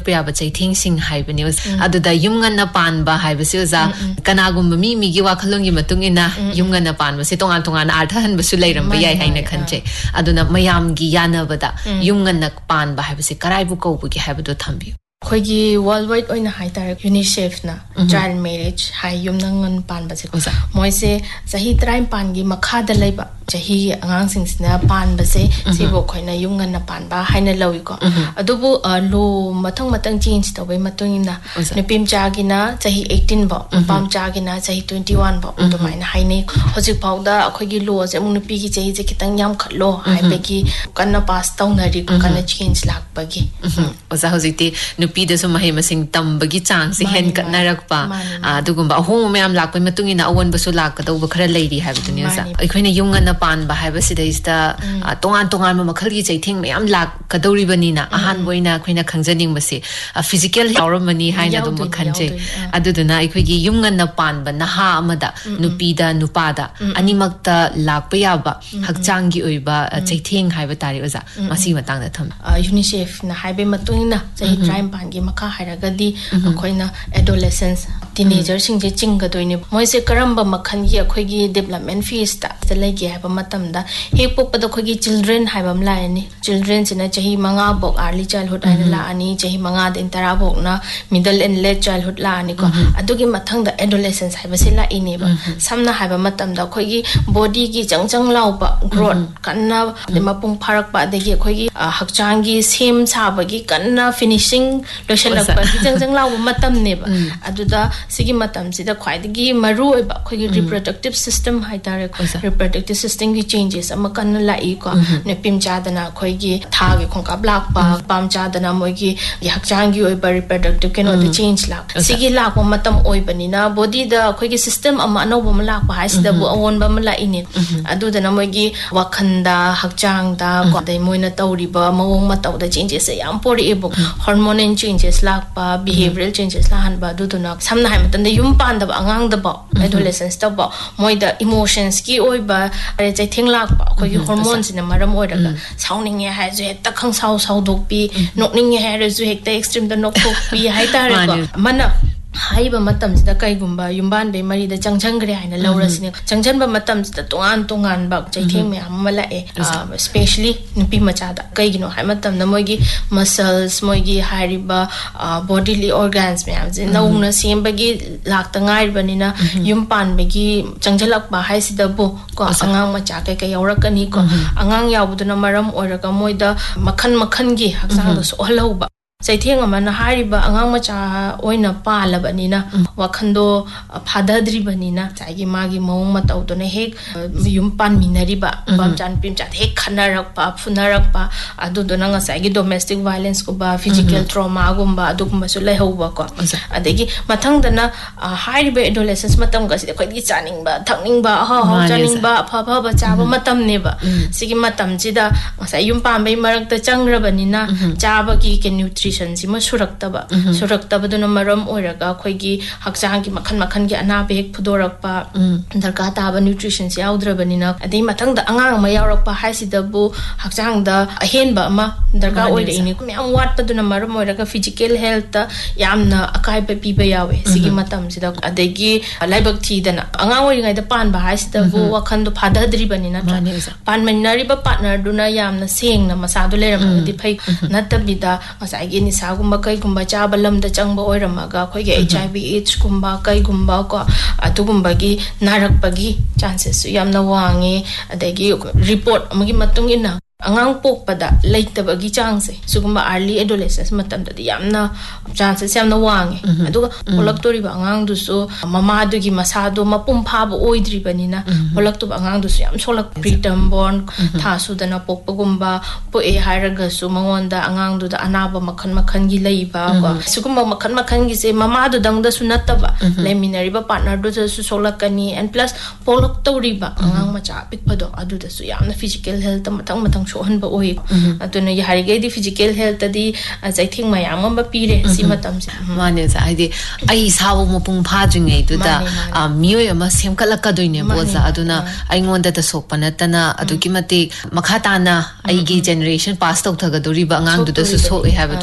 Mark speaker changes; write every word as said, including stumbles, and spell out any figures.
Speaker 1: ꯄ꯭ꯔꯌꯥꯕ ꯆꯩꯊꯦꯡꯁꯤꯡ ꯍꯥꯏꯕꯅꯤ ꯑꯗꯨꯗ ꯌꯨꯝ ꯉꯟꯅ ꯄꯥꯟꯕ ꯍꯥꯏꯕꯁꯤ ꯑꯣꯖꯥ ꯀꯅꯥꯒꯨꯝꯕ ꯃꯤ ꯃꯤꯒꯤ ꯋꯥꯈꯜꯂꯣꯟꯒꯤ ꯃꯇꯨꯡ ꯏꯟꯅ ꯌꯨꯝ ꯉꯟꯅ ꯄꯥꯟꯕꯁꯤ ꯇꯣꯉꯥꯟ ꯇꯣꯉꯥꯟꯅ ꯑꯥꯔꯊꯍꯟꯕꯁꯨ ꯂꯩꯔꯝꯕ ꯌꯥꯏ ꯍꯥꯏꯅ ꯈꯟꯖꯩ ꯑꯗꯨꯅ ꯃꯌꯥꯝꯒꯤ ꯌꯥꯅꯕꯗ ꯌꯨꯝ ꯉꯟꯅ ꯄꯥꯟꯕ ꯍꯥꯏꯕꯁꯤ ꯀꯔꯥꯏꯕꯨ ꯀꯧꯕꯒꯦ ꯍꯥꯏꯕꯗꯣ ꯊꯝꯕꯤꯌꯨ
Speaker 2: ꯑꯩꯈꯣꯏꯒꯤ ꯋꯥꯔꯜ ꯋꯥꯏꯗ ꯑꯣꯏꯅ ꯍꯥꯏꯇꯥꯔꯦ ꯌꯨꯅꯤꯁꯦꯐꯅ ꯆꯥꯏꯜ ꯃꯦꯔꯦꯖ ꯍꯥꯏ ꯌꯨꯝꯅ ꯉꯟ ꯄꯥꯟꯕꯁꯦ ꯃꯣꯏꯁꯦ ꯆꯍꯤ ꯇꯔꯥꯅꯤꯄꯥꯟꯒꯤ ꯃꯈꯥꯗ ꯂꯩꯕ ꯆꯍꯤ ꯑꯉꯥꯡꯁꯤꯡꯁꯤꯅ ꯄꯥꯟꯕꯁꯦ ꯁꯤꯕꯨ ꯑꯩꯈꯣꯏꯅ ꯌꯨꯝ ꯉꯟꯅ ꯄꯥꯟꯕ ꯍꯥꯏꯅ ꯂꯧꯏꯀꯣ ꯑꯗꯨꯕꯨ ꯂꯣ ꯃꯊꯪ ꯃꯊꯪ ꯆꯦꯟꯖ ꯇꯧꯕꯩ ꯃꯇꯨꯡ ꯏꯟꯅ ꯅꯨꯄꯤ ꯃꯆꯥꯒꯤꯅ ꯆꯍꯤ eighteen ꯐꯥꯎ ꯅꯨꯄꯥ ꯃꯆꯥꯒꯤꯅ ꯆꯍꯤ twenty-one ꯐꯥꯎ ꯑꯗꯨꯃꯥꯏꯅ ꯍꯥꯏꯅꯩ ꯍꯧꯖꯤꯛ ꯐꯥꯎꯗ ꯑꯩꯈꯣꯏꯒꯤ ꯂꯣꯁꯦ ꯑꯃꯨꯛ ꯅꯨꯄꯤꯒꯤ ꯆꯍꯤꯁꯦ ꯈꯤꯇꯪ ꯌꯥꯝꯈꯠꯂꯣ ꯍꯥꯏꯕꯒꯤ ꯀꯟꯅ ꯄꯥꯁ ꯇꯧꯅꯔꯤ ꯀꯟꯅ ꯆꯦꯟꯖ ꯂꯥꯛꯄꯒꯤ
Speaker 1: ꯑꯣꯖꯥ ꯍꯧꯖꯤꯛꯇꯤ ꯅꯨꯄꯤꯗꯁꯨ ꯃꯍꯩ ꯃꯁꯤꯡ ꯇꯝꯕꯒꯤ ꯆꯥꯡꯁꯤ ꯍꯦꯟꯒꯠꯅꯔꯛꯄ ꯑꯗꯨꯒꯨꯝꯕ ꯑꯍꯣꯡꯕ ꯃꯌꯥꯝ ꯂꯥꯛꯄꯒꯤ ꯃꯇꯨꯡ ꯏꯟꯅ ꯑꯑꯣꯟꯕꯁꯨ ꯂꯥꯛꯀꯗꯧꯕ ꯈꯔ ꯂꯩꯔꯤ ꯍꯥꯏꯕꯗꯨꯅꯤ ꯑꯣꯖꯥ ꯑꯩꯈꯣꯏꯅ ꯌꯨꯝ ꯉꯟꯅ ꯄꯥꯟꯕ ꯍꯥꯏꯕꯁꯤꯗꯩꯁꯤꯗ ꯇꯣꯉꯥꯟ ꯇꯣꯉꯥꯟꯕ ꯃꯈꯜꯒꯤ ꯆꯩꯊꯦꯡ ꯃꯌꯥꯝ ꯂꯥꯛꯀꯗꯧꯔꯤꯕꯅꯤꯅ ꯑꯍꯥꯟꯕ ꯑꯣꯏꯅ ꯑꯩꯈꯣꯏꯅ ꯈꯪꯖꯅꯤꯡꯕꯁꯤ ꯐꯤꯖꯤꯀꯦꯜ ꯌꯥꯎꯔꯝꯃꯅꯤ ꯍꯥꯏꯅ ꯑꯗꯨꯝ ꯈꯟꯖꯩ ꯑꯗꯨꯗꯨꯅ ꯑꯩꯈꯣꯏꯒꯤ ꯌꯨꯝ ꯉꯟꯅ ꯄꯥꯟꯕ ꯅꯍꯥ ꯑꯃꯗ ꯅꯨꯄꯤꯗ ꯅꯨꯄꯥꯗ ꯑꯅꯤꯃꯛꯇ ꯂꯥꯛꯄ ꯌꯥꯕ ꯍꯛꯆꯥꯡꯒꯤ ꯑꯣꯏꯕ ꯆꯩꯊꯦꯡ ꯍꯥꯏꯕ ꯇꯥꯔꯦ ꯑꯣꯖꯥ ꯃꯁꯤꯒꯤ ꯃꯇꯥꯡꯗ ꯊꯝꯕꯤꯌꯨ
Speaker 2: ꯌꯨꯅꯤꯁꯦꯐꯅ ꯍꯥꯏꯕꯒꯤ ꯃꯇꯨꯡ ꯏꯟꯅ ꯆꯍꯤ twenty-five ꯒꯤ ꯃꯈꯥ ꯍꯥꯏꯔꯒꯗꯤ ꯑꯩꯈꯣꯏꯅ ꯑꯦꯗꯣꯂꯦꯁꯦꯟꯁ ꯇꯤꯅꯦꯖꯔꯁꯤꯡꯁꯦ ꯆꯤꯡꯒꯗꯣꯏꯅꯦ ꯃꯣꯏꯁꯦ ꯀꯔꯝꯕ ꯃꯈꯜꯒꯤ ꯑꯩꯈꯣꯏꯒꯤ ꯗꯦꯕꯂꯞꯃꯦꯟ ꯐꯦꯁꯇ ꯂꯩꯒꯦ ꯍꯥꯏꯕ ꯃꯇꯝꯗ ꯍꯦꯛ ꯄꯣꯛꯄꯗ ꯑꯩꯈꯣꯏꯒꯤ ꯆꯤꯜꯗ꯭ꯔꯦꯟ ꯍꯥꯏꯕ ꯑꯃ ꯂꯥꯛꯑꯅꯤ ꯆꯤꯜꯗ꯭ꯔꯦꯟꯁꯤꯅ ꯆꯍꯤ ꯃꯉꯥꯐꯥꯎ ꯑꯥꯔꯂꯤ ꯆꯥꯏꯜꯍꯨꯗ ꯍꯥꯏꯅ ꯂꯥꯛꯑꯅꯤ ꯆꯍꯤ ꯃꯉꯥꯗꯩ ꯇꯔꯥꯐꯥꯎꯅ ꯃꯤꯗꯜ ꯑꯦꯟ ꯂꯦꯠ ꯆꯥꯏꯜꯍꯨꯗ ꯂꯥꯛꯑꯅꯤꯀꯣ ꯑꯗꯨꯒꯤ ꯃꯊꯪꯗ ꯑꯦꯗꯣꯂꯦꯁꯦꯟꯁ ꯍꯥꯏꯕꯁꯦ ꯂꯥꯛꯏꯅꯦꯕ ꯁꯝꯅ ꯍꯥꯏꯕ ꯃꯇꯝꯗ ꯑꯩꯈꯣꯏꯒꯤ ꯕꯣꯗꯤꯒꯤ ꯆꯪ ꯆꯪ ꯂꯥꯎꯕ ꯒ꯭ꯔꯣꯠ ꯀꯟꯅ ꯃꯄꯨꯡ ꯐꯥꯔꯛꯄ ꯑꯗꯒꯤ ꯑꯩꯈꯣꯏꯒꯤ ꯍꯛꯆꯥꯡꯒꯤ ꯁꯦꯝ ꯁꯥꯕꯒꯤ ꯀꯟꯅ ꯐꯤꯅꯤꯁꯤꯡ ꯂꯣꯏꯁꯤꯜꯂꯛꯄꯒꯤ ꯆꯪ ꯆꯪ ꯂꯥꯎꯕ ꯃꯇꯝꯅꯦꯕ ꯑꯗꯨꯗ ꯁꯤꯒꯤ ꯃꯇꯝꯁꯤꯗ ꯈ꯭ꯋꯥꯏꯗꯒꯤ ꯃꯔꯨ ꯑꯣꯏꯕ ꯑꯩꯈꯣꯏꯒꯤ ꯔꯤꯄ꯭ꯔꯗꯛꯇꯤꯚ ꯁꯤꯁꯇꯦꯝ ꯍꯥꯏꯇꯥꯔꯦꯀꯣ ꯔꯤꯄ꯭ꯔꯗꯛꯇꯤꯚ ꯁꯤꯁꯇꯦꯝꯒꯤ ꯆꯦꯟꯖꯦꯁ ꯑꯃ ꯀꯟꯅ ꯂꯥꯛꯏꯀꯣ ꯅꯨꯄꯤ ꯃꯆꯥꯗꯅ ꯑꯩꯈꯣꯏꯒꯤ ꯊꯥꯒꯤ ꯈꯣꯡꯀꯥꯞ ꯂꯥꯛꯄ ꯅꯨꯄꯥ ꯃꯆꯥꯗꯅ ꯃꯣꯏꯒꯤ ꯍꯛꯆꯥꯡꯒꯤ ꯑꯣꯏꯕ ꯔꯤꯄ꯭ꯔꯗꯛꯇꯤꯚ ꯀꯩꯅꯣꯗ ꯆꯦꯟꯖ ꯂꯥꯛꯄ ꯁꯤꯒꯤ ꯂꯥꯛꯄ ꯃꯇꯝ ꯑꯣꯏꯕꯅꯤꯅ ꯕꯣꯗꯤꯗ ꯑꯩꯈꯣꯏꯒꯤ ꯁꯤꯁꯇꯦꯝ ꯑꯃ ꯑꯅꯧꯕ ꯑꯃ ꯂꯥꯛꯄ ꯍꯥꯏꯁꯤꯗꯕꯨ ꯑꯑꯣꯟꯕ ꯑꯃ ꯂꯥꯛꯏꯅꯦ ꯑꯗꯨꯗꯅ ꯃꯣꯏꯒꯤ ꯋꯥꯈꯟꯗ ꯍꯛꯆꯥꯡꯗ ꯑꯗꯩ ꯃꯣꯏꯅ ꯇꯧꯔꯤꯕ ꯃꯑꯣꯡ ꯃꯇꯧꯗ ꯆꯦꯟꯖꯦꯁꯁꯦ ꯌꯥꯝ ꯄꯣꯔꯛꯑꯦꯕ ꯍꯣꯔꯃꯣꯅꯦꯜ ꯆꯦꯟꯖꯦꯁ ꯂꯥꯛꯄ ꯕꯤꯍꯦꯚꯤꯌꯔꯦꯜ ꯆꯦꯟꯖꯦꯁ ꯂꯥꯛꯍꯟꯕ ꯑꯗꯨꯗꯨꯅ ꯁꯝꯅ ꯍꯥꯏꯕ ꯃꯇꯝꯗ ꯌꯨꯝ ꯄꯥꯟꯗꯕ ꯑꯉꯥꯡꯗꯐꯥꯎ ꯑꯦꯗꯣꯂꯦꯁꯦꯟꯁꯇꯐꯥꯎ ꯃꯣꯏꯗ ꯏꯃꯣꯁꯟꯁꯀꯤ ꯑꯣꯏꯕ ꯆꯩꯊꯦꯡ ꯂꯥꯛꯄ ꯑꯩꯈꯣꯏꯒꯤ ꯍꯣꯔꯃꯣꯟꯁꯤꯅ ꯃꯔꯝ ꯑꯣꯏꯔꯒ ꯁꯥꯎꯅꯤꯡꯉꯦ ꯍꯥꯏꯔꯁꯨ ꯍꯦꯛꯇ ꯈꯪꯁꯥꯎ ꯁꯥꯎꯗꯣꯛꯄꯤ ꯅꯣꯛꯅꯤꯡꯉꯦ ꯍꯥꯏꯔꯁꯨ ꯍꯦꯛꯇ ꯑꯦꯛꯁꯇ꯭रीꯝꯗ ꯅꯣꯛꯊꯣꯛꯄꯤ ꯍꯥꯏꯇꯥꯔꯦꯀꯣ ꯑꯃꯅ ꯍꯥꯏꯕ ꯃꯇꯝꯁꯤꯗ ꯀꯩꯒꯨꯝꯕ ꯌꯨꯝꯕꯥꯟꯕꯩ ꯃꯔꯤꯗ ꯆꯪꯁꯟꯈ꯭ꯔꯦ ꯍꯥꯏꯅ ꯂꯧꯔꯁꯤꯅꯦ ꯆꯪꯁꯟꯕ ꯃꯇꯝꯁꯤꯗ ꯇꯣꯉꯥꯟ ꯇꯣꯉꯥꯟꯕ ꯆꯩꯊꯦꯡ ꯃꯌꯥꯝ ꯑꯃ ꯂꯥꯛꯑꯦ ꯁ꯭ꯄꯦꯁꯤꯌally ꯅꯨꯄꯤ ꯃꯆꯥꯗ ꯀꯩꯒꯤꯅꯣ ꯍꯥꯏꯕ ꯃꯇꯝꯗ ꯃꯣꯏꯒꯤ ꯃꯁꯜꯁ ꯃꯣꯏꯒꯤ ꯍꯥꯏꯔꯤꯕ ꯕꯣꯗꯤꯂꯤ ꯑꯣꯔꯒꯥꯟꯁ ꯃꯌꯥꯝꯁꯦ ꯅꯧꯅ ꯁꯦꯝꯕꯒꯤ ꯂꯥꯛꯇ ꯉꯥꯏꯔꯤꯕꯅꯤꯅ ꯌꯨꯝ ꯄꯥꯟꯕꯒꯤ ꯆꯪꯁꯤꯜꯂꯛꯄ ꯍꯥꯏꯁꯤꯗꯕꯨ ꯀꯣ ꯑꯉꯥꯡ ꯃꯆꯥ ꯀꯩꯀꯩ ꯌꯥꯎꯔꯛꯀꯅꯤꯀꯣ ꯑꯉꯥꯡ ꯌꯥꯎꯕꯗꯨꯅ ꯃꯔꯝ ꯑꯣꯏꯔꯒ ꯃꯣꯏꯗ ꯃꯈꯟ ꯃꯈꯟꯒꯤ ꯍꯛꯆꯥꯡꯗ ꯁꯣꯛꯍꯜꯍꯧꯕ ꯆꯩꯊꯦꯡ ꯑꯃꯅ ꯍꯥꯏꯔꯤꯕ ꯑꯉꯥꯡ ꯃꯆꯥ ꯑꯣꯏꯅ ꯄꯥꯜꯂꯕꯅꯤꯅ ꯋꯥꯈꯟꯗꯣ ꯐꯥꯗꯗ꯭ꯔꯤꯕꯅꯤꯅ ꯉꯁꯥꯏꯒꯤ ꯃꯥꯒꯤ ꯃꯑꯣꯡ ꯃꯇꯧꯗꯨꯅ ꯍꯦꯛ ꯌꯨꯝ ꯄꯥꯟꯃꯤꯟꯅꯔꯤꯕ ꯅꯨꯄꯥ ꯃꯆꯥ ꯅꯨꯄꯤ ꯃꯆꯥꯗ ꯍꯦꯛ ꯈꯟꯅꯔꯛꯄ ꯐꯨꯅꯔꯛꯄ ꯑꯗꯨꯗꯨꯅ ꯉꯁꯥꯏꯒꯤ ꯗꯣꯃꯦꯁꯇꯤꯛ ꯚꯥꯏꯂꯦꯟꯁꯀꯨꯝꯕ ꯐꯤꯖꯤꯀꯦꯜ ꯇ꯭ꯔꯣꯃꯥꯒꯨꯝꯕ ꯑꯗꯨꯒꯨꯝꯕꯁꯨ ꯂꯩꯍꯧꯕꯀꯣ ꯑꯗꯒꯤ ꯃꯊꯪꯗꯅ ꯍꯥꯏꯔꯤꯕ ꯑꯦꯗꯣꯂꯦꯁꯦꯟꯁ ꯃꯇꯝꯒꯁꯤꯗ ꯑꯩꯈꯣꯏꯒꯤ ꯆꯥꯅꯤꯡꯕ ꯊꯛꯅꯤꯡꯕ ꯑꯍꯥꯎ ꯑꯍꯥꯎ ꯆꯥꯅꯤꯡꯕ ꯑꯐ ꯑꯐꯕ ꯆꯥꯕ ꯃꯇꯝꯅꯦꯕ ꯁꯤꯒꯤ ꯃꯇꯝꯁꯤꯗ ꯉꯁꯥꯏ ꯌꯨꯝ ꯄꯥꯟꯕꯩ ꯃꯔꯛꯇ ꯆꯪꯈ꯭ꯔꯕꯅꯤꯅ ꯆꯥꯕꯒꯤ ꯅ꯭ꯌꯨꯇ꯭ꯔꯤꯁꯟꯁꯤꯃ ꯁꯨꯔꯛꯇꯕ ꯁꯨꯔꯛꯇꯕꯗꯨꯅ ꯃꯔꯝ ꯑꯣꯏꯔꯒ ꯑꯩꯈꯣꯏꯒꯤ ꯍꯛꯆꯥꯡꯒꯤ ꯃꯈꯜ ꯃꯈꯜꯒꯤ ꯑꯅꯥꯕ ꯍꯦꯛ ꯐꯨꯗꯣꯔꯛꯄ ꯗꯔꯀꯥꯔ ꯇꯥꯕ ꯅ꯭ꯌꯨꯇ꯭ꯔꯤꯁꯟꯁꯤ ꯌꯥꯎꯗ꯭ꯔꯕꯅꯤꯅ ꯑꯗꯩ ꯃꯊꯪꯗ ꯑꯉꯥꯡ ꯑꯃ ꯌꯥꯎꯔꯛꯄ ꯍꯥꯏꯁꯤꯗꯕꯨ ꯍꯛꯆꯥꯡꯗ ꯑꯍꯦꯟꯕ ꯑꯃ ꯗꯔꯀꯥꯔ ꯑꯣꯏꯔꯛꯏꯅꯤ ꯃꯌꯥꯝ ꯋꯥꯠꯄꯗꯨꯅ ꯃꯔꯝ ꯑꯣꯏꯔꯒ ꯐꯤꯖꯤꯀꯦꯜ ꯍꯦꯜꯊꯇ ꯌꯥꯝꯅ ꯑꯀꯥꯏꯕ ꯄꯤꯕ ꯌꯥꯎꯋꯦ ꯁꯤꯒꯤ ꯃꯇꯝꯁꯤꯗ ꯑꯗꯒꯤ ꯂꯥꯏꯕꯛ ꯊꯤꯗꯅ ꯑꯉꯥꯡ ꯑꯣꯏꯔꯤꯉꯩꯗ ꯄꯥꯟꯕ ꯍꯥꯏꯁꯤꯗꯕꯨ ꯋꯥꯈꯟꯗꯣ ꯐꯥꯗꯗ꯭ꯔꯤꯕꯅꯤ ꯅꯠꯇ꯭ꯔꯥ ꯄꯥꯟꯃꯤꯟꯅꯔꯤꯕ ꯄꯥꯔꯠꯅꯔꯗꯨꯅ ꯌꯥꯝꯅ ꯁꯦꯡꯅ ꯃꯁꯥꯗꯣ ꯂꯩꯔꯝꯃꯒꯗꯤ ꯐꯩ ꯅꯠꯇꯕꯤꯗ ꯉꯁꯥꯏꯒꯤ ꯅꯤꯁꯥꯒꯨꯝꯕ ꯀꯩꯒꯨꯝꯕ ꯆꯥꯕ ꯂꯝꯗ ꯆꯪꯕ ꯑꯣꯏꯔꯝꯃꯒ ꯑꯩꯈꯣꯏꯒꯤ ꯑꯩꯆ ꯑꯥꯏ ꯚꯤ ꯑꯦꯗꯁꯀꯨꯝꯕ ꯀꯩꯒꯨꯝꯕ ꯀꯣ ꯑꯗꯨꯒꯨꯝꯕꯒꯤ ꯅꯥꯔꯛꯄꯒꯤ ꯆꯥꯟꯁꯦꯁꯁꯨ ꯌꯥꯝꯅ ꯋꯥꯡꯉꯦ ꯑꯗꯒꯤ ꯔꯤꯄꯣꯔꯠ ꯑꯃꯒꯤ ꯃꯇꯨꯡ ꯏꯟꯅ ꯑꯉꯥꯡ ꯄꯣꯛꯄꯗ ꯂꯩꯇꯕꯒꯤ ꯆꯥꯡꯁꯦ ꯁꯤꯒꯨꯝꯕ ꯑꯥꯔꯂꯤ ꯑꯦꯗꯣꯂꯦꯁꯦꯟꯁ ꯃꯇꯝꯗꯗꯤ ꯌꯥꯝꯅ ꯆꯥꯟꯁꯦꯁ ꯌꯥꯝꯅ ꯋꯥꯡꯉꯦ ꯑꯗꯨꯒ ꯄꯣꯛꯂꯛꯇꯣꯔꯤꯕ ꯑꯉꯥꯡꯗꯨꯁꯨ ꯃꯃꯥꯗꯨꯒꯤ ꯃꯁꯥꯗꯣ ꯃꯄꯨꯡ ꯐꯥꯕ ꯑꯣꯏꯗ꯭ꯔꯤꯕꯅꯤꯅ ꯄꯣꯛꯂꯛꯇꯣꯕ ꯑꯉꯥꯡꯗꯨꯁꯨ ꯌꯥꯝ ꯁꯣꯛꯂꯛꯄ ꯄ꯭ꯔꯤꯇꯔꯝ ꯕꯣꯔꯟ ꯊꯥ ꯁꯨꯗꯅ ꯄꯣꯛꯄꯒꯨꯝꯕ ꯄꯣꯛꯑꯦ ꯍꯥꯏꯔꯒꯁꯨ ꯃꯉꯣꯟꯗ ꯑꯉꯥꯡꯗꯨꯗ ꯑꯅꯥꯕ ꯃꯈꯜ ꯃꯈꯜꯒꯤ ꯂꯩꯕ ꯀꯣ ꯁꯤꯒꯨꯝꯕ ꯃꯈꯜ ꯃꯈꯜꯒꯤꯁꯦ ꯃꯃꯥꯗꯨꯗꯪꯗꯁꯨ ꯅꯠꯇꯕ ꯂꯩꯃꯤꯟꯅꯔꯤꯕ ꯄꯥꯔꯠꯅꯔꯗꯨꯗꯁꯨ ꯁꯣꯛꯂꯛꯀꯅꯤ ꯑꯦꯟ ꯄ꯭ꯂꯁ ꯄꯣꯛꯂꯛꯇꯧꯔꯤꯕ ꯑꯉꯥꯡ ꯃꯆꯥ ꯑꯄꯤꯛꯄꯗꯣ ꯑꯗꯨꯗꯁꯨ ꯌꯥꯝꯅ ꯐꯤꯖꯤꯀꯦꯜ ꯍꯦꯜꯊꯇ ꯃꯊꯪ ꯃꯊꯪ ꯁꯣꯛꯍꯟꯕ ꯑꯣꯏ ꯑꯗꯨꯅ ꯌꯥꯔꯤꯒꯩꯗꯤ ꯐꯤꯖꯤꯀꯦꯜ ꯍꯦꯜꯊꯇꯗꯤ ꯆꯩꯊꯦꯡ ꯃꯌꯥꯝ ꯑꯃ ꯄꯤꯔꯦ ꯁꯤ ꯃꯇꯝꯁꯦ
Speaker 1: ꯃꯥꯅꯦ ꯑꯣꯖꯥ ꯍꯥꯏꯗꯤ ꯑꯩ ꯏꯁꯥꯕꯨ ꯃꯄꯨꯡ ꯐꯥꯗ꯭ꯔꯤꯉꯩꯗꯨꯗ ꯃꯤꯑꯣꯏ ꯑꯃ ꯁꯦꯝꯒꯠꯂꯛꯀꯗꯣꯏꯅꯦꯕ ꯑꯣꯖꯥ ꯑꯗꯨꯅ ꯑꯩꯉꯣꯟꯗꯇ ꯁꯣꯛꯄ ꯅꯠꯇꯅ ꯑꯗꯨꯛꯀꯤ ꯃꯇꯤꯛ ꯃꯈꯥ ꯇꯥꯅ ꯑꯩꯒꯤ ꯖꯦꯅꯦꯔꯦꯁꯟ ꯄꯥꯁ ꯇꯧꯊꯒꯗꯧꯔꯤꯕ ꯑꯉꯥꯡꯗꯨꯗꯁꯨ ꯁꯣꯛꯑꯦ ꯍꯥꯏꯕꯗꯣ